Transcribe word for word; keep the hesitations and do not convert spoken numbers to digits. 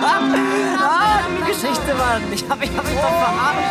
Ah, die Geschichte, Mann. Ich hab, ich hab mich doch verarscht.